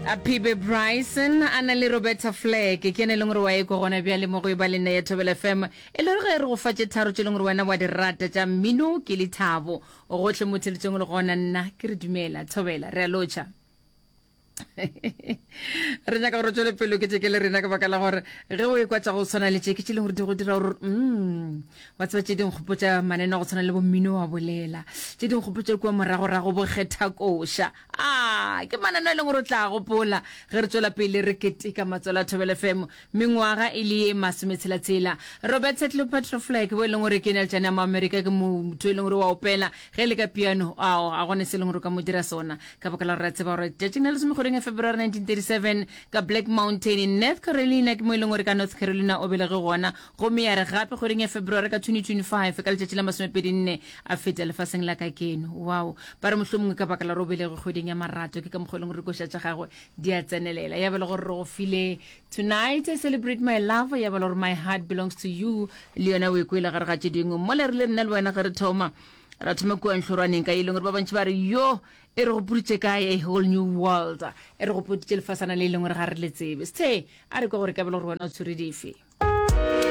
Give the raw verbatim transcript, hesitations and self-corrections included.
a P B Bryson ana le Roberta Fleck ke ene lengwe wa e go gona bya le mo go ba le ne ya Thobela F M e le re go fa tše tharo tše lengwe wena wa di rata tša mmino ke le thabo o gohle motheletšeng le gona nna ke re dumela Thobela re a locha re nya ka go tswele pelo ke ke le rena ka baka la gore ge o e kwa tsa go tsona le tše ke tšile gore di go dira gore mm wa tswa tše ding khopotsa maneno go tsona le bo mmino wa bolela tše ding khopotsa kwa morago rago bo kgetha kosha ah ke maneno le gore tla go pola ge re tswela pele re ketika matsola Thobela F M mengwaga e le masometshela tsela Robert Cleopatra Fleck bo le gore ke ne tsena ma America ke mo motho le gore wa opela ge le ka piano a a gone se le gore ka mo dira sona ka baka la re tseba gore tše ne le some in February nineteen thirty-seven ka Black Mountain in North Carolina ke mo ileng gore ka North Carolina o belege gona go me ya re gape go in February ka twenty twenty-five ka letšatši la masomepedi-nne a feta lefaseng la ka keno wow ba re mohlomongwe ka baka la ro belege kgweding ya marato ke ka mogoleng gore koša tša gagwe di a tsenelela ya bele gore re go file tonight I celebrate my love ya bele gore my heart belongs to you le yona o e kwela gare ga tše dingwe mo le re le nna le wena ge re thoma ra thoma kwa ntlhorwaneng ka ile gore ba bantši ba re yo e re go putse ka a whole new world e re go putse lefasana le ile gore ga re le tsebe se a re kwa gore ka bele gore wena o tshwere dife